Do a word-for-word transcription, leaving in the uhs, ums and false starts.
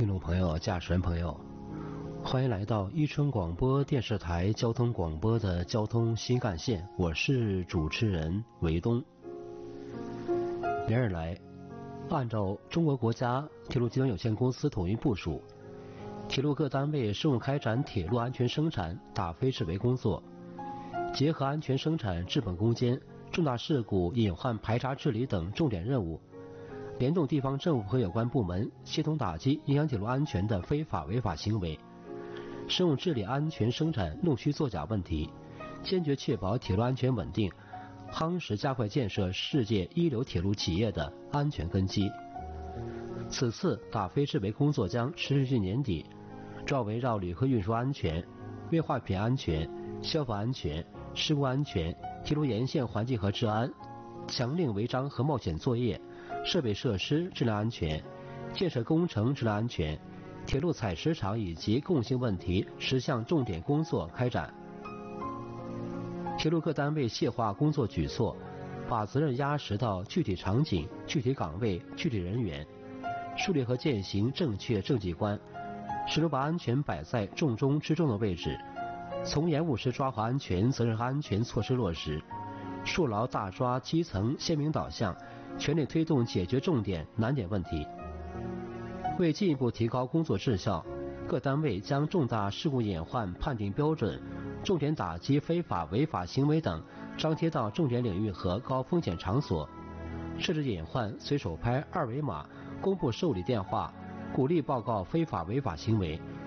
听众朋友、驾驶员朋友，欢迎来到伊春广播电视台交通广播的交通新干线，我是主持人韦东。连日来，按照中国国家铁路集团有限公司统一部署，铁路各单位深入开展铁路安全生产打非制为工作，结合安全生产治本攻坚、重大事故隐患排查治理等重点任务，联动地方政府和有关部门，协同打击影响铁路安全的非法违法行为，深入治理安全生产弄虚作假问题，坚决确保铁路安全稳定，夯实加快建设世界一流铁路企业的安全根基。此次打非制为工作将持续至年底，主要围绕旅客运输安全、危化品安全、消防安全、事故安全、铁路沿线环境和治安、强令违章和冒险作业、设备设施质量安全、建设工程质量安全、铁路采石场以及共性问题十项重点工作开展。铁路各单位细化工作举措，把责任压实到具体场景、具体岗位、具体人员，树立和践行正确政绩观，始终把安全摆在重中之重的位置，从严务实抓好安全责任和安全措施落实，树牢大抓基层鲜明导向，全力推动解决重点难点问题。为进一步提高工作质效，各单位将重大事故隐患判定标准、重点打击非法违法行为等张贴到重点领域和高风险场所，设置隐患随手拍二维码公布受理电话，鼓励报告非法违法行为，